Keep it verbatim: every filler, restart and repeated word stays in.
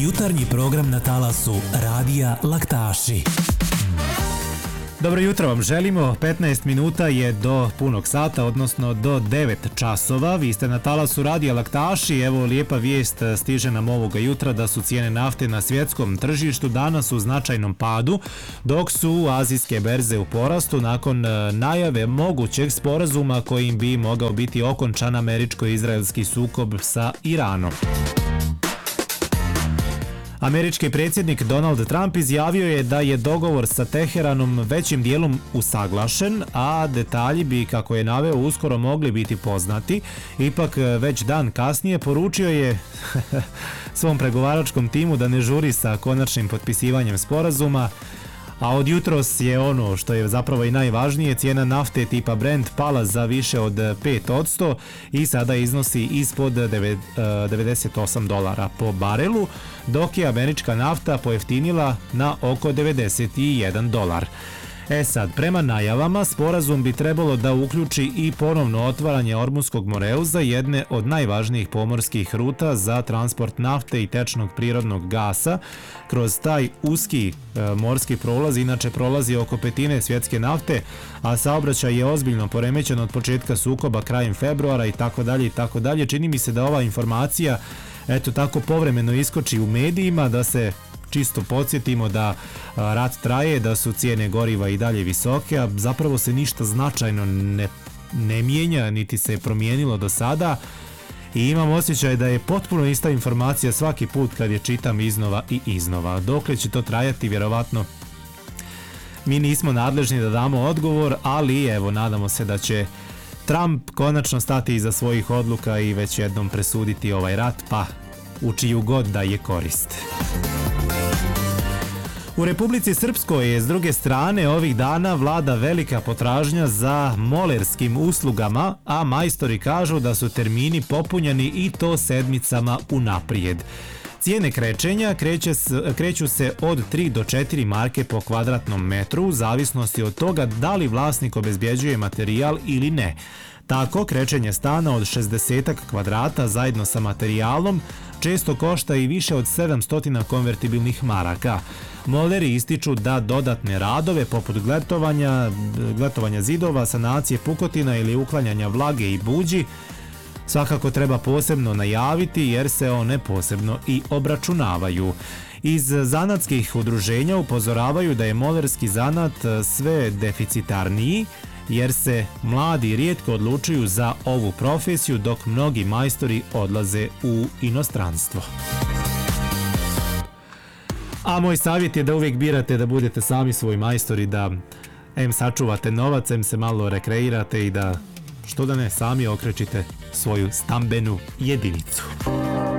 Jutarnji program na talasu Radija Laktaši. Dobro jutro vam želimo, petnaest minuta je do punog sata, odnosno do devet časova. Vi ste na talasu Radija Laktaši, evo lijepa vijest stiže nam ovoga jutra da su cijene nafte na svjetskom tržištu danas u značajnom padu, dok su azijske berze u porastu nakon najave mogućeg sporazuma kojim bi mogao biti okončan američko-izraelski sukob sa Iranom. Američki predsjednik Donald Trump izjavio je da je dogovor sa Teheranom većim dijelom usaglašen, a detalji bi, kako je naveo, uskoro mogli biti poznati. Ipak već dan kasnije poručio je svom pregovaračkom timu da ne žuri sa konačnim potpisivanjem sporazuma. A od jutros je ono što je zapravo i najvažnije, cijena nafte tipa Brent pala za više od pet posto i sada iznosi ispod devedeset osam dolara po barelu, dok je američka nafta pojeftinila na oko devedeset jedan dolar. E sad, prema najavama, sporazum bi trebalo da uključi i ponovno otvaranje Ormunskog moreuza, jedne od najvažnijih pomorskih ruta za transport nafte i tečnog prirodnog gasa. Kroz taj uski e, morski prolaz inače prolazi oko petine svjetske nafte, a saobraćaj je ozbiljno poremećen od početka sukoba krajem februara i tako dalje i tako dalje. Čini mi se da ova informacija eto tako povremeno iskoči u medijima, da se čisto podsjetimo da rat traje, da su cijene goriva i dalje visoke, a zapravo se ništa značajno ne, ne mijenja, niti se je promijenilo do sada. I imam osjećaj da je potpuno ista informacija svaki put kad je čitam iznova i iznova. Dokle će to trajati, vjerovatno mi nismo nadležni da damo odgovor, ali evo, nadamo se da će Trump konačno stati iza svojih odluka i već jednom presuditi ovaj rat, pa u čiju god da je korist. U Republici Srpskoj je s druge strane ovih dana vlada velika potražnja za molerskim uslugama, a majstori kažu da su termini popunjeni i to sedmicama unaprijed. Cijene krečenja kreće s, kreću se od tri do četiri marke po kvadratnom metru, u zavisnosti od toga da li vlasnik obezbjeđuje materijal ili ne. Tako, krečenje stana od šezdeset kvadrata zajedno sa materijalom često košta i više od sedamsto konvertibilnih maraka. Moleri ističu da dodatne radove poput gletovanja, gletovanja zidova, sanacije pukotina ili uklanjanja vlage i buđi svakako treba posebno najaviti, jer se one posebno i obračunavaju. Iz zanatskih udruženja upozoravaju da je molerski zanat sve deficitarniji, jer se mladi rijetko odlučuju za ovu profesiju, dok mnogi majstori odlaze u inostranstvo. A moj savjet je da uvijek birate da budete sami svoj majstori, da em sačuvate novac, em se malo rekreirate i da, što da ne, sami okrećite svoju stambenu jedinicu.